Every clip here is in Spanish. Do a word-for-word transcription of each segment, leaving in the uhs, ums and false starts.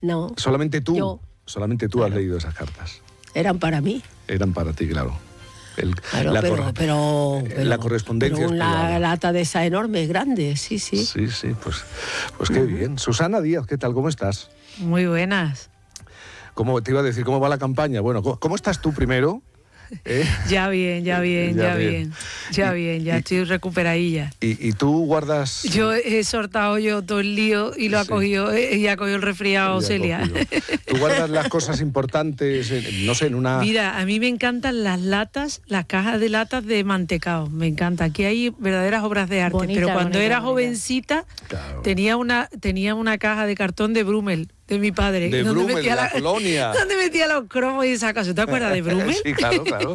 No. Solamente tú, Yo. solamente tú Claro. has leído esas cartas. Eran para mí. Eran para ti, claro. El, Claro, la, pero, cor- pero, pero- la correspondencia pero es una privada. lata de esa enorme, grande, sí, sí. Sí, sí, pues, pues qué bien. Susana Díaz, ¿qué tal? ¿Cómo estás? Muy buenas. ¿Cómo, te iba a decir, ¿cómo va la campaña? Bueno, ¿cómo, cómo estás tú primero? ¿Eh? Ya bien, ya bien, Ya ya, bien. bien. Ya Y- bien, ya y- estoy recuperadilla. Y, y tú guardas... Yo he sortado yo todo el lío y lo ha Sí. cogido, eh, y ha cogido el resfriado Ya Celia. cogido. Tú guardas las cosas importantes, en- no sé, en una... Mira, a mí me encantan las latas, las cajas de latas de mantecao. Me encanta. Aquí hay verdaderas obras de arte. Bonita, pero cuando bonita, era bonita. jovencita, Claro. tenía una tenía una caja de cartón de Brummel, de mi padre. De donde Brummel, metía la colonia. Donde metía los cromos y esa cosa. ¿Te acuerdas de Brummel? Sí, claro, claro.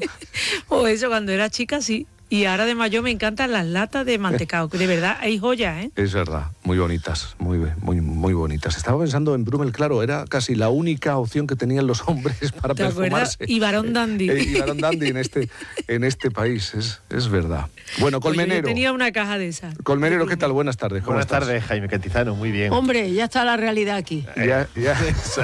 O eso, cuando era chica, sí. Y ahora de mayor me encantan las latas de mantecao, que de verdad hay joyas, ¿eh? Es verdad, muy bonitas, muy, muy, muy bonitas. Estaba pensando en Brummel, claro, era casi la única opción que tenían los hombres para ¿Te acuerdas? perfumarse. Y Barón Dandy. Eh, y Barón Dandy en este, en este país, es, es verdad. Bueno, Pues yo Colmenero. tenía una caja de esas. Colmenero, ¿qué tal? Buenas tardes. ¿Cómo Buenas estás? tardes, Jaime Cantizano, muy bien. Hombre, ya está la realidad aquí. Ya, ya.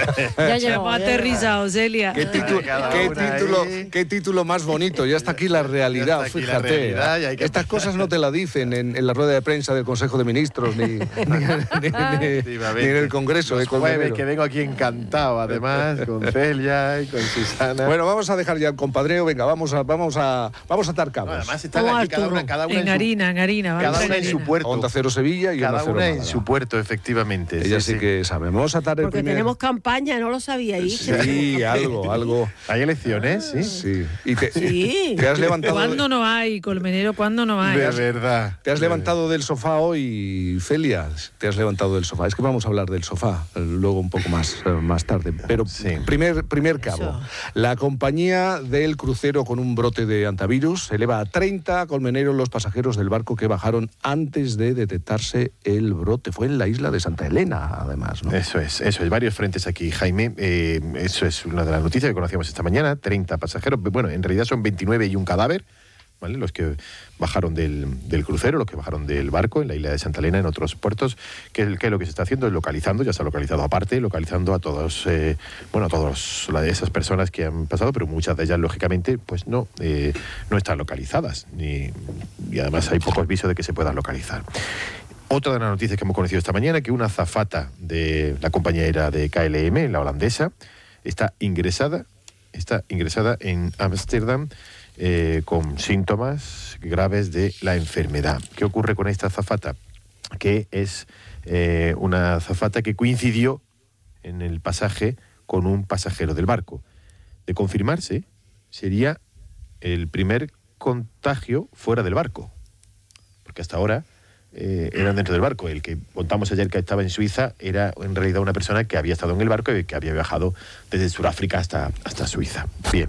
Ya Ya llegó, hemos ya aterrizado, Celia. ¿Qué, titu- Cada qué una título, ahí. qué título más bonito, ya está aquí la realidad, Ya está aquí la fíjate. realidad y hay que- Estas cosas no te la dicen en, en la rueda de prensa del Consejo de Ministros ni, ni, ni- ni- Efectivamente. ni en el Congreso. Los eh, Colmenero. jueves que vengo aquí encantado, además, con Celia y con Susana. Bueno, vamos a dejar ya el compadreo, venga, vamos a, vamos a, vamos a atar No, cabos. además están Vamos aquí al cada turno. una, cada una En en su, harina, en harina. vamos cada en una en su harina. puerto. Onda Cero Sevilla y Cada Onda Cero una en Málaga. su puerto, efectivamente. Ella sí, que sabe. Vamos a atar el Porque primer... tenemos campaña, ¿no lo sabíais? Sí, algo, algo. ¿Hay elecciones? Sí. Sí. Y te, Sí. te has levantado... ¿Cuándo no hay, Colmenero? ¿Cuándo no hay? De verdad. Te has levantado del sofá hoy, Celia. Te has levantado del sofá. Es que vamos a hablar del sofá eh, luego un poco más, eh, más tarde. Pero Sí. primer, primer cabo. Eso. La compañía del crucero con un brote de antivirus eleva a treinta Colmenero los pasajeros del barco que bajaron antes de detectarse el brote. Fue en la isla de Santa Elena, además, ¿no? Eso es, eso es. Varios frentes aquí, Jaime. Eh, eso es una de las noticias que conocíamos esta mañana. treinta pasajeros. Bueno, en realidad son veintinueve y un cadáver. ¿Vale? Los que bajaron del, del crucero, los que bajaron del barco en la isla de Santa Elena, en otros puertos, que, que lo que se está haciendo es localizando, ya se ha localizado aparte, localizando a todos, eh, bueno, a todas esas personas que han pasado, pero muchas de ellas, lógicamente, pues no, eh, no están localizadas, ni, y además hay pocos visos de que se puedan localizar. Otra de las noticias que hemos conocido esta mañana, que una azafata de la compañía aérea de K L M, la holandesa, está ingresada, está ingresada en Ámsterdam, Eh, con síntomas graves de la enfermedad. ¿Qué ocurre con esta azafata? Que es eh, una azafata que coincidió en el pasaje con un pasajero del barco. De confirmarse, sería el primer contagio fuera del barco. Porque hasta ahora eh, eran dentro del barco. El que contamos ayer que estaba en Suiza era en realidad una persona que había estado en el barco y que había viajado desde Sudáfrica hasta, hasta Suiza. Bien.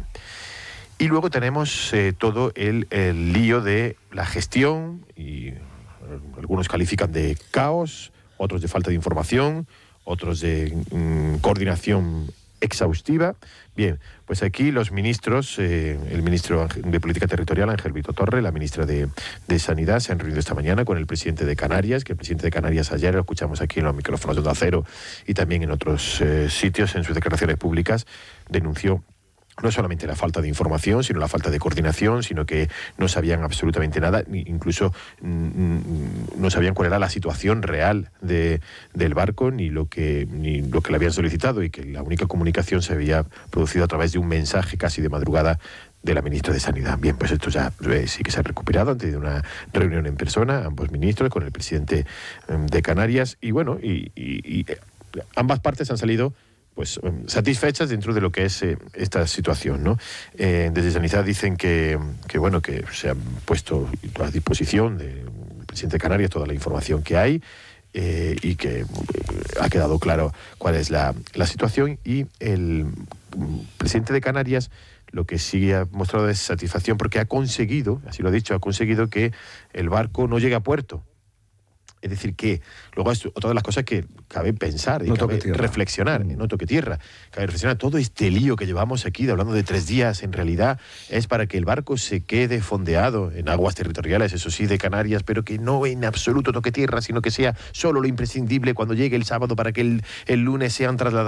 Y luego tenemos eh, todo el, el lío de la gestión, y eh, algunos califican de caos, otros de falta de información, otros de mm, coordinación exhaustiva. Bien, pues aquí los ministros, eh, el ministro de Política Territorial, Ángel Víctor Torre, la ministra de, de Sanidad, se han reunido esta mañana con el presidente de Canarias, que el presidente de Canarias ayer, lo escuchamos aquí en los micrófonos de Onda Cero y también en otros eh, sitios, en sus declaraciones públicas, denunció no solamente la falta de información, sino la falta de coordinación, sino que no sabían absolutamente nada, incluso mm, no sabían cuál era la situación real de, del barco, ni lo que ni lo que le habían solicitado, y que la única comunicación se había producido a través de un mensaje casi de madrugada de la ministra de Sanidad. Bien, pues esto ya eh, sí que se ha recuperado. Han tenido una reunión en persona, ambos ministros, con el presidente eh, de Canarias, y bueno, y, y, y ambas partes han salido pues satisfechas dentro de lo que es eh, esta situación, ¿no? Eh, desde Sanidad dicen que, que, bueno, que se han puesto a disposición del presidente de Canarias toda la información que hay, eh, y que eh, ha quedado claro cuál es la, la situación, y el presidente de Canarias lo que sí ha mostrado es satisfacción porque ha conseguido, así lo ha dicho, ha conseguido que el barco no llegue a puerto. Es decir, que luego es otra de las cosas que cabe pensar y no cabe toque reflexionar, mm. no toque tierra, cabe reflexionar. Todo este lío que llevamos aquí de hablando de tres días, en realidad es para que el barco se quede fondeado en aguas territoriales, eso sí, de Canarias, pero que no en absoluto toque tierra, sino que sea solo lo imprescindible cuando llegue el sábado para que el, el lunes sean trasladados